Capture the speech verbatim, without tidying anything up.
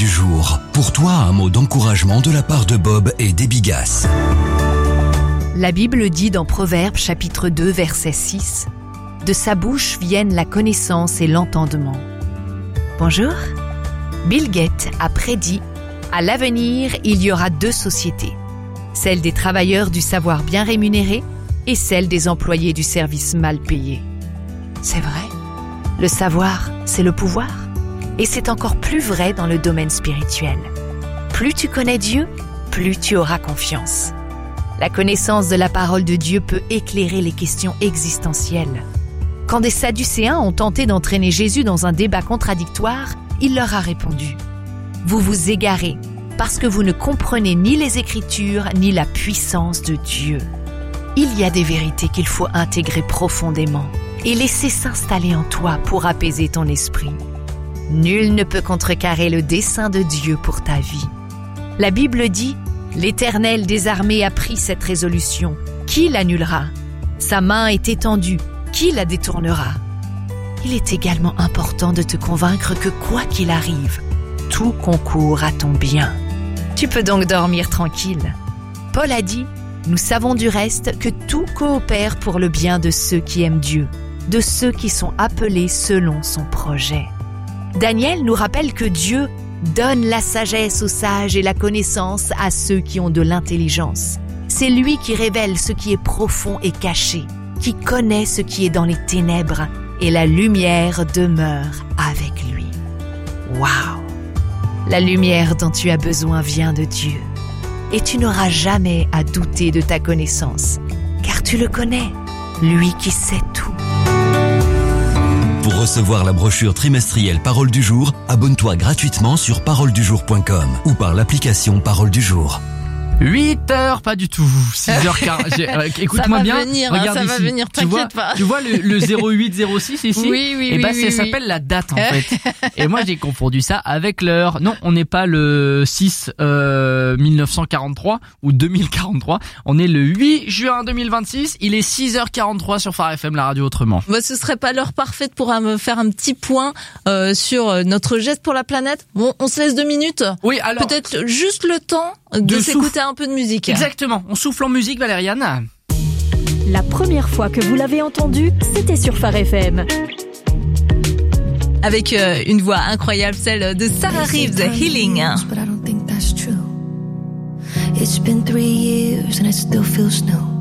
du jour. Pour toi, un mot d'encouragement de la part de Bob et des Bigas. La Bible dit dans Proverbes chapitre deux verset six « De sa bouche viennent la connaissance et l'entendement ». Bonjour. Bill Gates a prédit « À l'avenir, il y aura deux sociétés, celle des travailleurs du savoir bien rémunérés et celle des employés du service mal payé ». C'est vrai. Le savoir, c'est le pouvoir. Et c'est encore plus vrai dans le domaine spirituel. Plus tu connais Dieu, plus tu auras confiance. La connaissance de la parole de Dieu peut éclairer les questions existentielles. Quand des Sadducéens ont tenté d'entraîner Jésus dans un débat contradictoire, il leur a répondu « Vous vous égarez parce que vous ne comprenez ni les Écritures ni la puissance de Dieu. » Il y a des vérités qu'il faut intégrer profondément et laisser s'installer en toi pour apaiser ton esprit. Nul ne peut contrecarrer le dessein de Dieu pour ta vie. La Bible dit « L'Éternel des armées a pris cette résolution. Qui l'annulera ? Sa main est étendue. Qui la détournera ?» Il est également important de te convaincre que quoi qu'il arrive, tout concourt à ton bien. Tu peux donc dormir tranquille. Paul a dit « Nous savons du reste que tout coopère pour le bien de ceux qui aiment Dieu, de ceux qui sont appelés selon son projet. » Daniel nous rappelle que Dieu donne la sagesse aux sages et la connaissance à ceux qui ont de l'intelligence. C'est lui qui révèle ce qui est profond et caché, qui connaît ce qui est dans les ténèbres, et la lumière demeure avec lui. Waouh! La lumière dont tu as besoin vient de Dieu. Et tu n'auras jamais à douter de ta connaissance, car tu le connais, lui qui sait tout. Pour recevoir la brochure trimestrielle Parole du jour, abonne-toi gratuitement sur parole du jour point com ou par l'application Parole du jour. huit heures, pas du tout. six heures quarante. Euh, écoute-moi bien. Venir, regarde hein, ça ici. va venir, tu vois, pas. Tu vois le, le zéro huit zéro six ici? Oui, oui, Et bah, oui, ça oui, s'appelle oui. la date, en fait. Et moi, j'ai confondu ça avec l'heure. Non, on n'est pas le six, euh, mille neuf cent quarante-trois ou deux mille quarante-trois. On est le huit juin deux mille vingt-six. Il est six heures quarante-trois sur Phare F M, la radio autrement. Bah, ce serait pas l'heure parfaite pour me faire un petit point, euh, sur notre geste pour la planète. Bon, on se laisse deux minutes. Oui, alors. Peut-être juste le temps de, de s'écouter souffle. un peu de musique. Exactement. On souffle en musique, Valériane. La première fois que vous l'avez entendu, c'était sur Phare F M. Avec euh, une voix incroyable, celle de Sarah Reeves, Healing. But I don't think that's true. It's been three years and it still feels new.